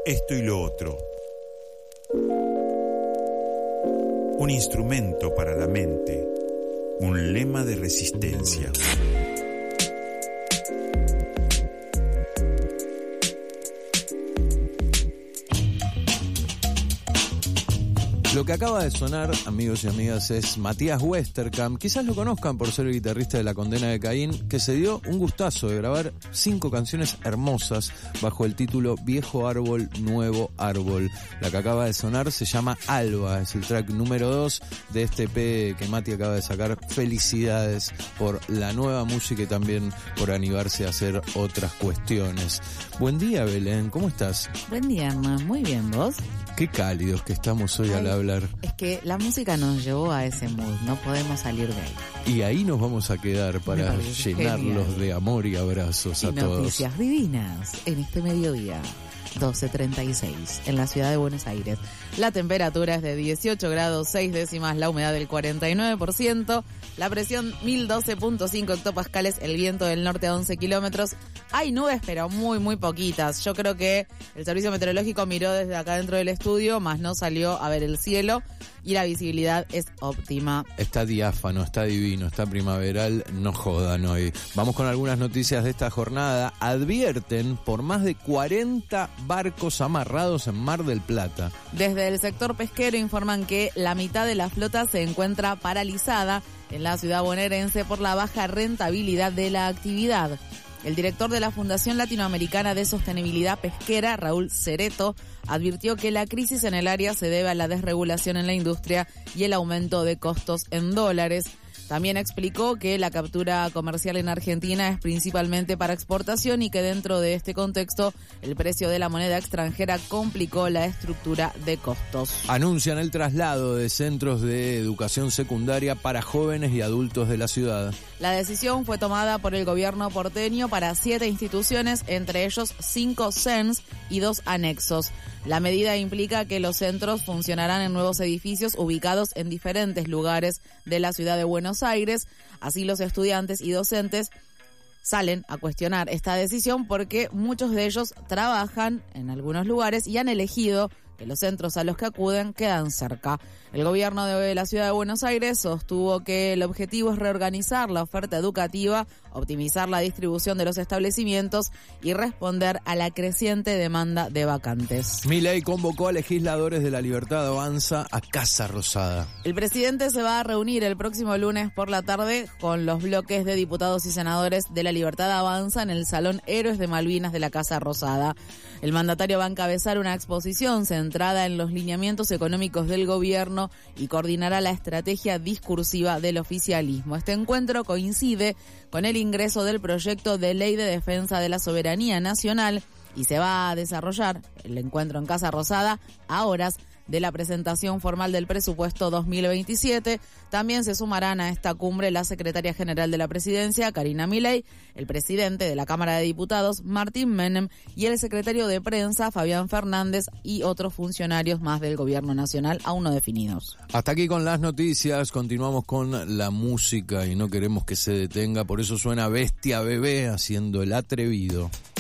esto y lo otro. Un instrumento para la mente, un lema de resistencia. Lo que acaba de sonar, amigos y amigas, es Matías Westerkamp. Quizás lo conozcan por ser el guitarrista de La Condena de Caín, que se dio un gustazo de grabar 5 canciones hermosas bajo el título Viejo Árbol, Nuevo Árbol. La que acaba de sonar se llama Alba, es el track número 2 de este EP que Mati acaba de sacar. Felicidades por la nueva música y también por animarse a hacer otras cuestiones. Buen día, Belén, ¿cómo estás? Buen día, Hernán. Muy bien, ¿vos? Qué cálidos que estamos hoy al hablar. Es que la música nos llevó a ese mood, no podemos salir de ahí. Y ahí nos vamos a quedar para llenarlos genial de amor y abrazos y a todos. Noticias divinas en este mediodía. 12:36 en la ciudad de Buenos Aires. La temperatura es de 18 grados 6 décimas, la humedad del 49%, la presión 1012.5 hectopascales, el viento del norte a 11 kilómetros. Hay nubes, pero muy poquitas. Yo creo que el servicio meteorológico miró desde acá dentro del estudio, más no salió a ver el cielo y la visibilidad es óptima. Está diáfano, está divino, está primaveral, no jodan hoy. Vamos con algunas noticias de esta jornada. Advierten por más de 40 barcos amarrados en Mar del Plata. Desde el sector pesquero informan que la mitad de la flota se encuentra paralizada en la ciudad bonaerense por la baja rentabilidad de la actividad. El director de la Fundación Latinoamericana de Sostenibilidad Pesquera, Raúl Cereto, advirtió que la crisis en el área se debe a la desregulación en la industria y el aumento de costos en dólares. También explicó que la captura comercial en Argentina es principalmente para exportación y que dentro de este contexto el precio de la moneda extranjera complicó la estructura de costos. Anuncian el traslado de centros de educación secundaria para jóvenes y adultos de la ciudad. La decisión fue tomada por el gobierno porteño para 7 instituciones, entre ellos 5 CENS y 2 anexos. La medida implica que los centros funcionarán en nuevos edificios ubicados en diferentes lugares de la ciudad de Buenos Aires. Así los estudiantes y docentes salen a cuestionar esta decisión porque muchos de ellos trabajan en algunos lugares y han elegido que los centros a los que acuden quedan cerca. El gobierno de la ciudad de Buenos Aires sostuvo que el objetivo es reorganizar la oferta educativa, optimizar la distribución de los establecimientos y responder a la creciente demanda de vacantes. Milei convocó a legisladores de La Libertad Avanza a Casa Rosada. El presidente se va a reunir el próximo lunes por la tarde con los bloques de diputados y senadores de La Libertad Avanza en el Salón Héroes de Malvinas de la Casa Rosada. El mandatario va a encabezar una exposición centrada en los lineamientos económicos del gobierno y coordinará la estrategia discursiva del oficialismo. Este encuentro coincide con el ingreso del proyecto de ley de defensa de la soberanía nacional y se va a desarrollar el encuentro en Casa Rosada a horas de la presentación formal del presupuesto 2027. También se sumarán a esta cumbre la secretaria general de la presidencia, Karina Milei, el presidente de la Cámara de Diputados, Martín Menem, y el secretario de prensa, Fabián Fernández, y otros funcionarios más del gobierno nacional aún no definidos. Hasta aquí con las noticias, continuamos con la música y no queremos que se detenga, por eso suena Bestia Bebé haciendo El Atrevido.